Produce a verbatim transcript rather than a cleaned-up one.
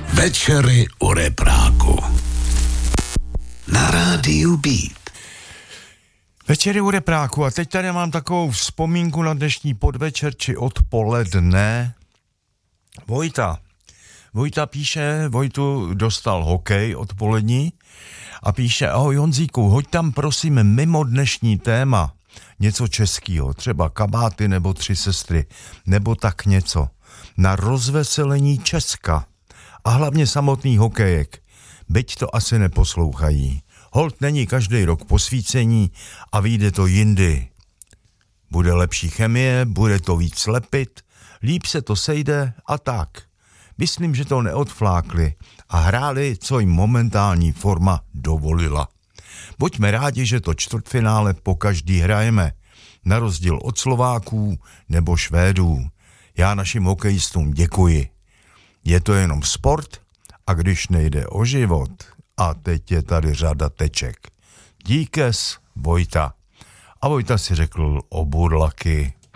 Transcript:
Večery u repráku. Na rádiu Beat. Večery u repráku a teď tady mám takovou vzpomínku na dnešní podvečer či odpoledne. Vojta. Vojta píše, Vojtu dostal hokej odpolední a píše: ahoj Honzíku, hoď tam prosím mimo dnešní téma něco českýho, třeba kabáty nebo tři sestry, nebo tak něco. Na rozveselení Česka a hlavně samotný hokejek, byť to asi neposlouchají. Holt není každý rok posvícení a vyjde to jindy. Bude lepší chemie, bude to víc lepit, líp se to sejde a tak. Myslím, že to neodflákli a hráli, co jim momentální forma dovolila. Buďme rádi, že to čtvrtfinále pokaždý hrajeme, na rozdíl od Slováků nebo Švédů. Já našim hokejistům děkuji. Je to jenom sport a když nejde o život, a teď je tady řada teček. Díkes, Vojta. A Vojta si řekl o burlaky.